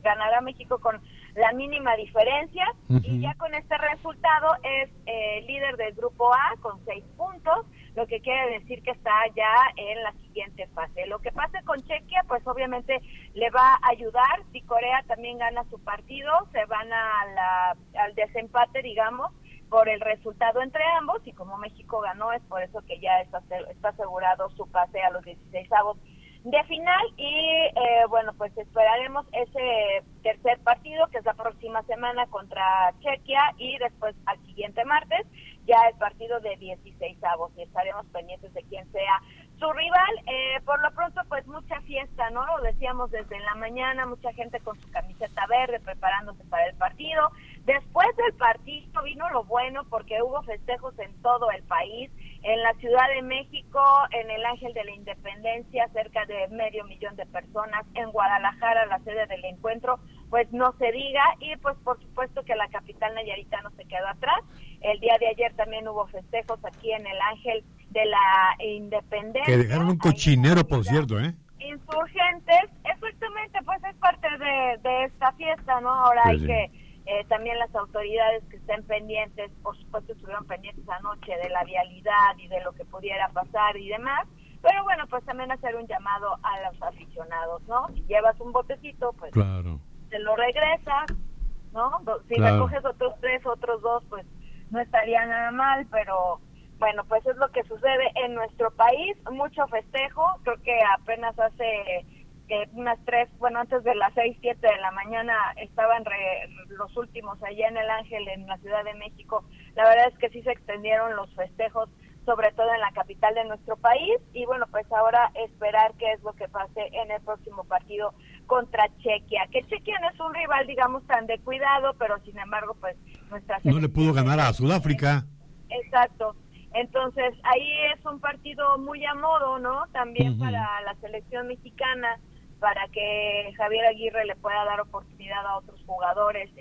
ganará México con la mínima diferencia, y ya con este resultado es líder del grupo A con 6 puntos, lo que quiere decir que está ya en la siguiente fase. Lo que pase con Chequia, pues obviamente le va a ayudar. Si Corea también gana su partido, se van al desempate, digamos, por el resultado entre ambos, y como México ganó, es por eso que ya está asegurado su pase a los 16avos de final. Y bueno, pues esperaremos ese tercer partido, que es la próxima semana contra Chequia, y después al siguiente martes ya el partido de 16avos, y estaremos pendientes de quién sea su rival. Por lo pronto, pues mucha fiesta, ¿no? Lo decíamos desde la mañana, mucha gente con su camiseta verde preparándose para el partido. Después del partido vino lo bueno, porque hubo festejos en todo el país. En la Ciudad de México, en el Ángel de la Independencia, cerca de 500,000 de personas. En Guadalajara, la sede del encuentro, pues no se diga. Y pues por supuesto que la capital nayarita no se quedó atrás. El día de ayer también hubo festejos aquí en el Ángel de la Independencia. Que dejaron un cochinero, por cierto, Insurgentes, exactamente, pues es parte de esta fiesta, ¿no? Ahora sí, hay sí. que también las autoridades que estén pendientes, por supuesto estuvieron pendientes anoche de la vialidad y de lo que pudiera pasar y demás, pero bueno, pues también hacer un llamado a los aficionados, ¿no? Si llevas un botecito, pues claro, te lo regresas, ¿no? Si claro, recoges otros 3, otros 2, pues no estaría nada mal, pero bueno, pues es lo que sucede en nuestro país. Mucho festejo, creo que apenas hace unas 3, bueno, antes de las 6, 7 de la mañana estaban los últimos allá en el Ángel, en la Ciudad de México. La verdad es que sí se extendieron los festejos, sobre todo en la capital de nuestro país, y bueno, pues ahora esperar qué es lo que pase en el próximo partido contra Chequia, que Chequia no es un rival, digamos, tan de cuidado, pero sin embargo, pues nuestra no le pudo ganar a Sudáfrica. Exacto. Entonces, ahí es un partido muy a modo, ¿no? También para la selección mexicana, para que Javier Aguirre le pueda dar oportunidad a otros jugadores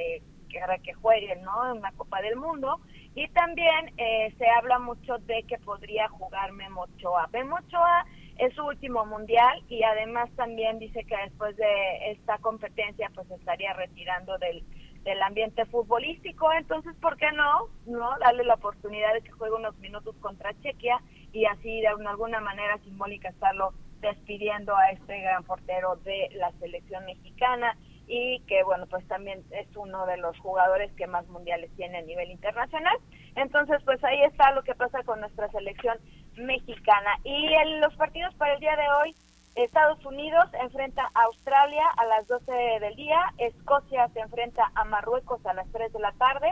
que jueguen, ¿no? En una Copa del Mundo. Y también se habla mucho de que podría jugar Memo Ochoa. Memo Ochoa es su último mundial, y además también dice que después de esta competencia pues estaría retirando del ambiente futbolístico. Entonces, ¿por qué no darle la oportunidad de que juegue unos minutos contra Chequia, y así de alguna manera simbólica estarlo despidiendo a este gran portero de la selección mexicana, y que bueno, pues también es uno de los jugadores que más mundiales tiene a nivel internacional? Entonces, pues ahí está lo que pasa con nuestra selección mexicana. Y en los partidos para el día de hoy, Estados Unidos enfrenta a Australia a las 12 del día, Escocia se enfrenta a Marruecos a las 3 de la tarde,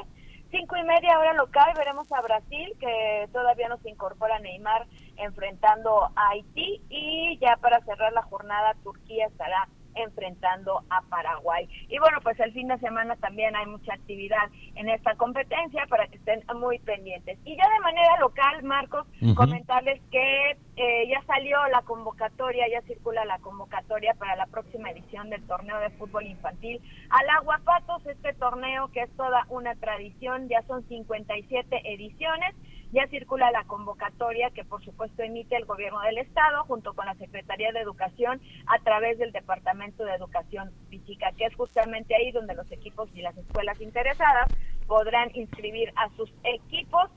5:30 hora local, veremos a Brasil, que todavía no se incorpora Neymar, enfrentando a Haití, y ya para cerrar la jornada, Turquía estará enfrentando a Paraguay. Y bueno, pues el fin de semana también hay mucha actividad en esta competencia, para que estén muy pendientes. Y ya de manera local, Marcos, comentarles que ya salió la convocatoria, ya circula la convocatoria para la próxima edición del torneo de fútbol infantil al Aguapatos. Este torneo, que es toda una tradición, ya son 57 ediciones. Ya circula la convocatoria, que por supuesto emite el gobierno del estado junto con la Secretaría de Educación a través del Departamento de Educación Física, que es justamente ahí donde los equipos y las escuelas interesadas podrán inscribir a sus equipos.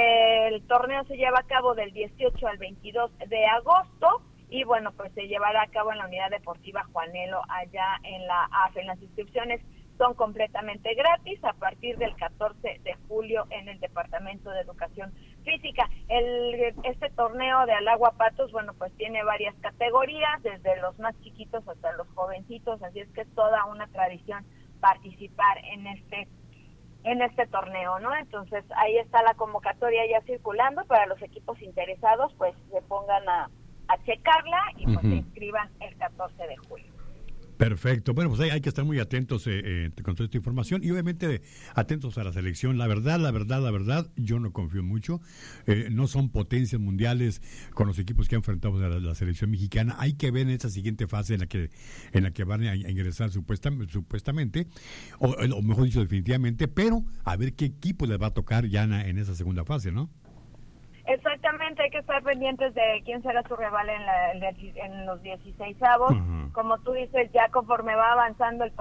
El torneo se lleva a cabo del 18 al 22 de agosto, y bueno, pues se llevará a cabo en la Unidad Deportiva Juanelo, allá en la AFE. Las inscripciones son completamente gratis a partir del 14 de julio en el Departamento de Educación Física. Este torneo de Alaguapatos, bueno, pues tiene varias categorías, desde los más chiquitos hasta los jovencitos, así es que es toda una tradición participar en este torneo, ¿no? Entonces ahí está la convocatoria ya circulando para los equipos interesados, pues se pongan a checarla y pues se inscriban el 14 de julio. Perfecto. Bueno, pues hay que estar muy atentos con toda esta información, y obviamente atentos a la selección. La verdad, yo no confío mucho. No son potencias mundiales con los equipos que ha enfrentado la selección mexicana. Hay que ver en esta siguiente fase en la que van a ingresar supuestamente, o mejor dicho, definitivamente, pero a ver qué equipo les va a tocar ya en esa segunda fase, ¿no? Exactamente, hay que estar pendientes de quién será su rival en los 16avos. Como tú dices, ya conforme va avanzando el